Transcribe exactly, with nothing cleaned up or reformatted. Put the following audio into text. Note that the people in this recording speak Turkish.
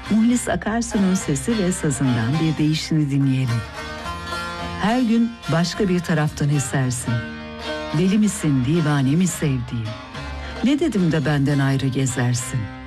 Muhlis Akarsu'nun sesi ve sazından bir deyişini dinleyelim. Her gün başka bir taraftan esersin. Deli misin, divane mi sevdiğim? Ne dedim de benden ayrı gezersin?